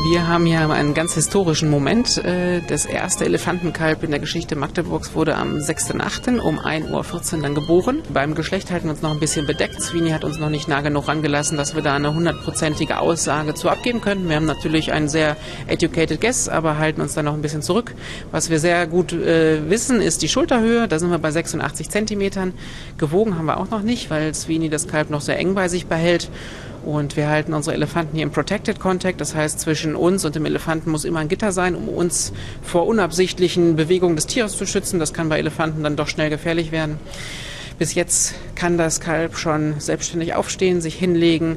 Wir haben hier einen ganz historischen Moment. Das erste Elefantenkalb in der Geschichte Magdeburgs wurde am 6.8. um 1.14 Uhr dann geboren. Beim Geschlecht halten wir uns noch ein bisschen bedeckt. Sweeney hat uns noch nicht nah genug rangelassen, dass wir da eine 100%ige Aussage zu abgeben können. Wir haben natürlich einen sehr educated guess, aber halten uns da noch ein bisschen zurück. Was wir sehr gut wissen, ist die Schulterhöhe. Da sind wir bei 86 Zentimetern. Gewogen haben wir auch noch nicht, weil Sweeney das Kalb noch sehr eng bei sich behält. Und wir halten unsere Elefanten hier im Protected Contact, das heißt, zwischen uns und dem Elefanten muss immer ein Gitter sein, um uns vor unabsichtlichen Bewegungen des Tieres zu schützen. Das kann bei Elefanten dann doch schnell gefährlich werden. Bis jetzt kann das Kalb schon selbstständig aufstehen, sich hinlegen,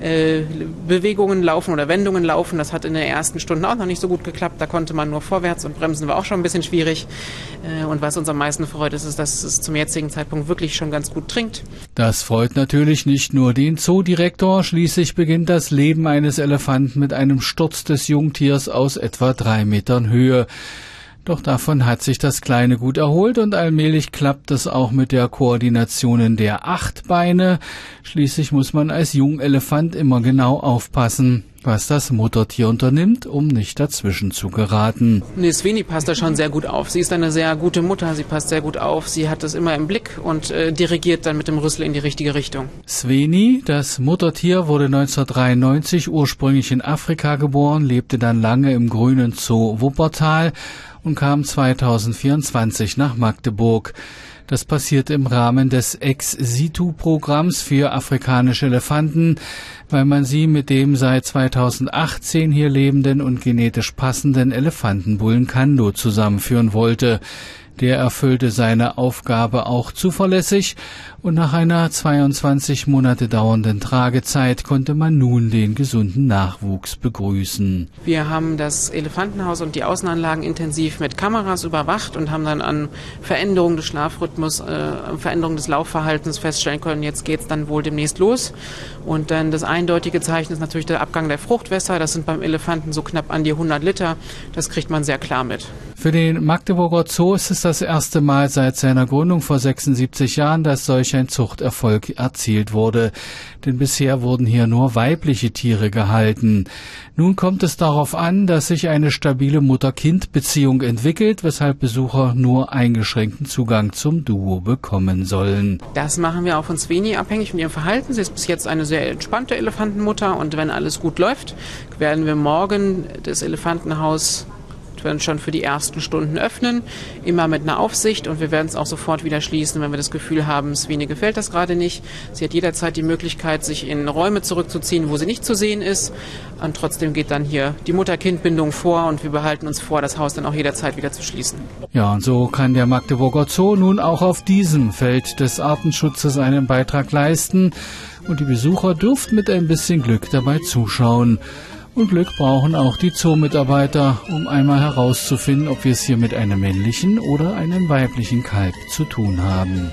Bewegungen laufen oder Wendungen laufen. Das hat in den ersten Stunden auch noch nicht so gut geklappt. Da konnte man nur vorwärts und bremsen war auch schon ein bisschen schwierig. Und was uns am meisten freut, ist, dass es zum jetzigen Zeitpunkt wirklich schon ganz gut trinkt. Das freut natürlich nicht nur den Zoodirektor. Schließlich beginnt das Leben eines Elefanten mit einem Sturz des Jungtiers aus etwa 3 Metern Höhe. Doch davon hat sich das Kleine gut erholt und allmählich klappt es auch mit der Koordination der 8 Beine. Schließlich muss man als Jungelefant immer genau aufpassen, was das Muttertier unternimmt, um nicht dazwischen zu geraten. Nee, Sweeney passt da schon sehr gut auf. Sie ist eine sehr gute Mutter, sie passt sehr gut auf, sie hat es immer im Blick und dirigiert dann mit dem Rüssel in die richtige Richtung. Sweeney, das Muttertier, wurde 1993 ursprünglich in Afrika geboren, lebte dann lange im grünen Zoo Wuppertal und kam 2024 nach Magdeburg. Das passiert im Rahmen des Ex-Situ-Programms für afrikanische Elefanten, weil man sie mit dem seit 2018 hier lebenden und genetisch passenden Elefantenbullen Kando zusammenführen wollte. Der erfüllte seine Aufgabe auch zuverlässig und nach einer 22 Monate dauernden Tragezeit konnte man nun den gesunden Nachwuchs begrüßen. Wir haben das Elefantenhaus und die Außenanlagen intensiv mit Kameras überwacht und haben dann an Veränderungen des Schlafrhythmus, Veränderungen des Laufverhaltens feststellen können, jetzt geht's dann wohl demnächst los. Und dann das eindeutige Zeichen ist natürlich der Abgang der Fruchtwässer. Das sind beim Elefanten so knapp an die 100 Liter. Das kriegt man sehr klar mit. Für den Magdeburger Zoo ist es das erste Mal seit seiner Gründung vor 76 Jahren, dass solch ein Zuchterfolg erzielt wurde. Denn bisher wurden hier nur weibliche Tiere gehalten. Nun kommt es darauf an, dass sich eine stabile Mutter-Kind-Beziehung entwickelt, weshalb Besucher nur eingeschränkten Zugang zum Duo bekommen sollen. Das machen wir auch von Sweeney abhängig von ihrem Verhalten. Sie ist bis jetzt eine sehr entspannte Elefantenmutter und wenn alles gut läuft, werden wir morgen das Elefantenhaus schon für die ersten Stunden öffnen, immer mit einer Aufsicht und wir werden es auch sofort wieder schließen, wenn wir das Gefühl haben, Sweeney gefällt das gerade nicht. Sie hat jederzeit die Möglichkeit, sich in Räume zurückzuziehen, wo sie nicht zu sehen ist und trotzdem geht dann hier die Mutter-Kind-Bindung vor und wir behalten uns vor, das Haus dann auch jederzeit wieder zu schließen. Ja, und so kann der Magdeburger Zoo nun auch auf diesem Feld des Artenschutzes einen Beitrag leisten und die Besucher dürften mit ein bisschen Glück dabei zuschauen. Und Glück brauchen auch die Zoo-Mitarbeiter, um einmal herauszufinden, ob wir es hier mit einem männlichen oder einem weiblichen Kalb zu tun haben.